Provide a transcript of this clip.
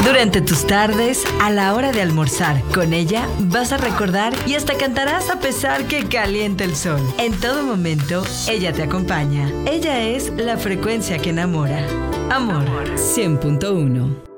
Durante tus tardes, a la hora de almorzar, con ella vas a recordar y hasta cantarás a pesar que caliente el sol. En todo momento, ella te acompaña. Ella es la frecuencia que enamora. Amor 100.1.